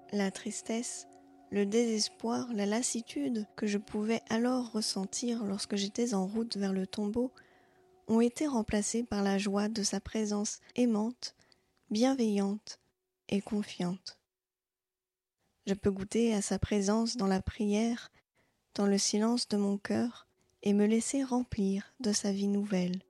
La tristesse, le désespoir, la lassitude que je pouvais alors ressentir lorsque j'étais en route vers le tombeau ont été remplacés par la joie de sa présence aimante, bienveillante et confiante. Je peux goûter à sa présence dans la prière, dans le silence de mon cœur, et me laisser remplir de sa vie nouvelle.